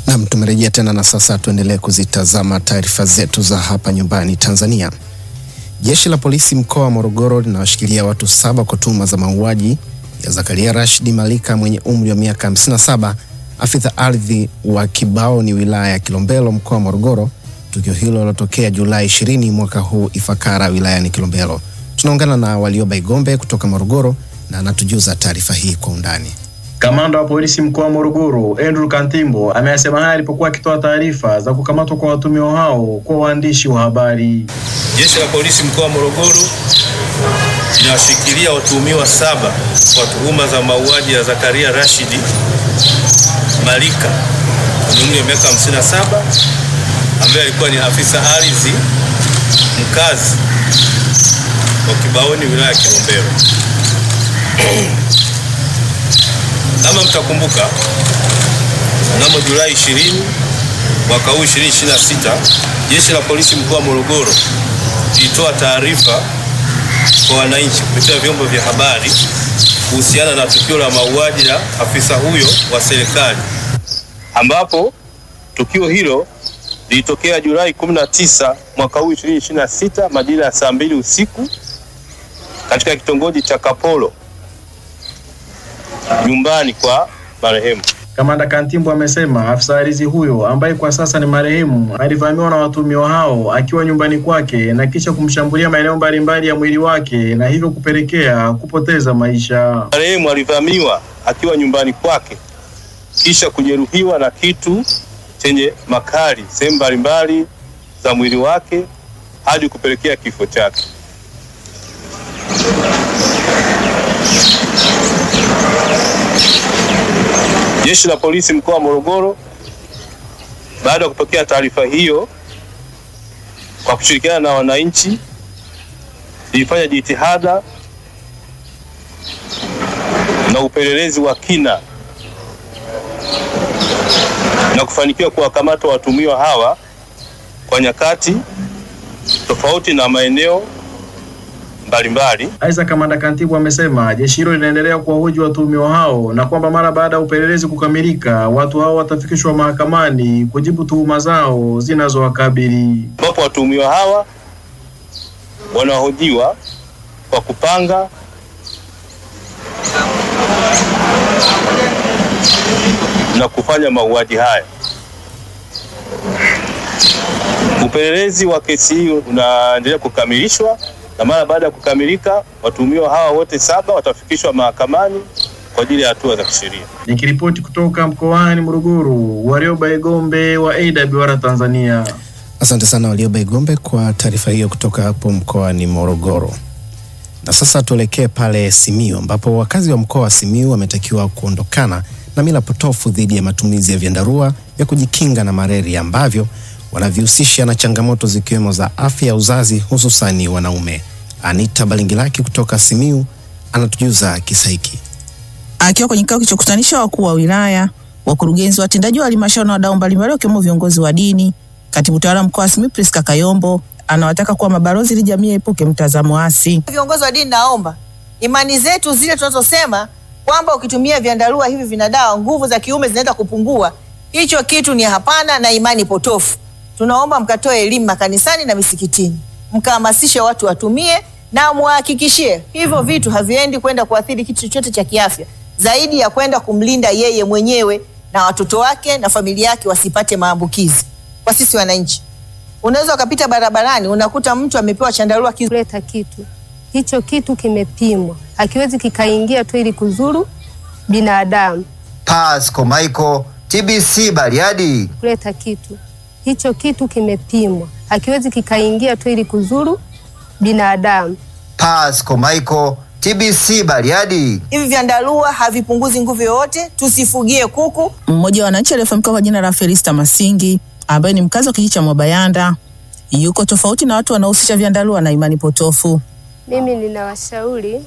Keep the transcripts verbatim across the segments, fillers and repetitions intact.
Naam, tumerejea tena na sasa tuendelee kuzitazama taarifa zetu za hapa nyumbani Tanzania. Jeshi la polisi mkoa wa Morogoro linawashikilia watu saba kwa tuhuma za mauaji ya Zakaria Rashid Malika mwenye umri wa miaka hamsini na saba, afisa ardhi wa Kibaoni wilaya ya Kilombero mkoa wa Morogoro. Tukio hilo lilotokea Julai ishirini mwaka huu Ifakara wilayani Kilombero. Tunaungana na Walioba Igombe kutoka Morogoro na anatujuza taarifa hii kwa undani. Kamanda wa polisi mkoa wa Morogoro, Andrew Kantimbo, amesema haya alipokuwa akitoa taarifa za kukamatwa kwa watuhumiwa hao kwa waandishi wa habari. Jeshi la polisi mkoa wa Morogoro linawashikilia watuhumiwa saba kwa tuhuma za mauaji ya Zakaria Rashid Malika mwenye umri wa miaka hamsini na saba, ambaye alikuwa ni afisa ardhi mkazi wa Kibaoni wilaya ya Kilombero. Kama mtakumbuka, mnamo Julai ishirini mwaka huu ishirini ishirini na sita, jeshi la polisi mkoa wa Morogoro lilitoa taarifa kwa wananchi kupitia vyombo vya habari kuhusiana na tukio la mauaji ya afisa huyo wa serikali, ambapo tukio hilo lilitokea Julai kumi na tisa mwaka huu ishirini ishirini na sita majira ya saa mbili usiku katika kitongoji cha Kapolo, nyumbani kwa marehemu. Kamanda Kantimbo amesema afisa ardhi huyo ambaye kwa sasa ni marehemu alivamiwa na watuhumiwa hao akiwa nyumbani kwake na kisha kumshambulia maeneo mbalimbali ya mwili wake na hivyo kupelekea kupoteza maisha. Marehemu alivamiwa akiwa nyumbani kwake kisha kujeruhiwa na kitu chenye makali sehemu mbalimbali za mwili wake hadi kupelekea kifo chake. Jeshi la polisi mkoa wa Morogoro, baada ya kupokea taarifa hiyo, kwa kushirikiana na wananchi, lilifanya jitihada na upelelezi wa kina na kufanikiwa kuwakamata watuhumiwa hawa kwa nyakati tofauti na maeneo mbalimbali. Aidha, Kamanda Kantimbo amesema jeshi hilo linaendelea kuwahoji watuhumiwa hao na kwamba mara baada ya upelelezi kukamilika, watu hao watafikishwa mahakamani kujibu tuhuma zao zinazowakabili. Ambapo watuhumiwa hawa wanahojiwa kwa kupanga na kufanya mauaji haya. Upelelezi wa kesi hii unaendelea kukamilishwa na mara baada ya kukamilika, watuhumiwa hawa wote saba watafikishwa mahakamani kwa ajili ya hatua za kisheria. Nikiripoti kutoka mkoani Morogoro, Walioba Igombe wa A W R Tanzania. Asante sana Walioba Igombe kwa taarifa hiyo kutoka hapo mkoani Morogoro. Na sasa tuelekee pale Simiyu, ambapo wakazi wa mkoa wa Simiyu wametakiwa kuondokana na mila potofu dhidi ya matumizi ya vyandarua vya kujikinga na malaria ambavyo wanavihusisha na changamoto zikiwemo za afya ya uzazi hususani wanaume. Anita Balingilaki kutoka Simiyu anatujuza kisa hiki. Akiwa kwenye kikao kilichokutanisha wakuu wa wilaya, wakurugenzi, watendaji wa halmashauri na wadau mbalimbali wakiwemo viongozi wa dini, katibu tawala mkoa wa Simiyu Priska Kayombo anawataka kuwa mabalozi ili jamii epuke mtazamo hasi. Viongozi wa dini, naomba imani zetu zile tunazosema kwamba ukitumia vyandarua hivi vina dawa, nguvu za kiume zinaenda kupungua, hicho kitu ni hapana na imani potofu. Tunaomba mkatoe elimu makanisani na misikitini, mkahamasishe watu watumie na muhakikishie hivyo vitu haviendi kwenda kuathiri kitu chochote cha kiafya zaidi ya kwenda kumlinda yeye mwenyewe na watoto wake na familia yake wasipate maambukizi. Kwa sisi wananchi, unaweza ukapita barabarani unakuta mtu amepewa chandarua kuleta kitu, hicho kitu kimepimwa, hakiwezi kikaingia tu ili kuzuru binadamu. Pasco Michael, T B C Bariadi. Kuleta kitu, hicho kitu kimepimwa, hakiwezi kikaingia tu ili kuzuru binadamu. Pasco Michael, T B C Bariadi. Hivi vyandarua havipunguzi nguvu yoyote, tusifugie kuku. Mmoja wa wananchi aliyefahamika kwa jina la Felista Masingi, ambaye ni mkazi wa kijiji cha Mwabayanda, yuko tofauti na watu wanaohusisha vyandarua na imani potofu. Mimi ninawashauri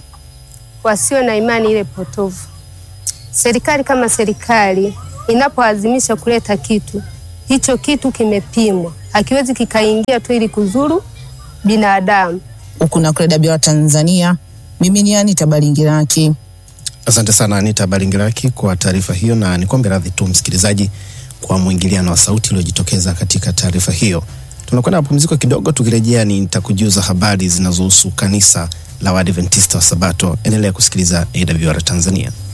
wasio na imani ile potofu. Serikali kama serikali inapoazimisha kuleta kitu, hicho kitu kimepimwa, hakiwezi kikaingia tu ili kuzuru binadamu. Huku na kule A W R Tanzania, mimi ni Anita Balingilaki. Asante sana Anita Balingilaki kwa taarifa hiyo, na nikombe radhi tu msikilizaji kwa mwingiliano wa sauti uliojitokeza katika taarifa hiyo. Tunakwenda mapumziko kidogo, tukirejea ni nitakujuza habari zinazohusu kanisa la Waadventista wa Sabato. Endelea kusikiliza A W R Tanzania.